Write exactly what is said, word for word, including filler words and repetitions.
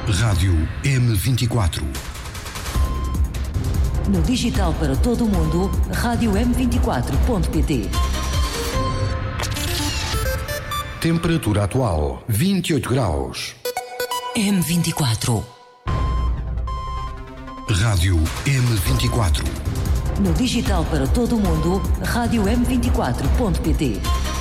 Rádio M vinte e quatro. No digital para todo o mundo, rádio m vinte e quatro ponto pt. Temperatura atual, vinte e oito graus. M vinte e quatro. Rádio M vinte e quatro. No digital para todo o mundo, rádio m vinte e quatro ponto pt.